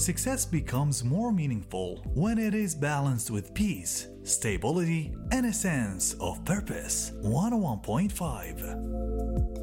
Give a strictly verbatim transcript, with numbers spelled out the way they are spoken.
Success becomes more meaningful when it is balanced with peace, stability, and a sense of purpose. one oh one point five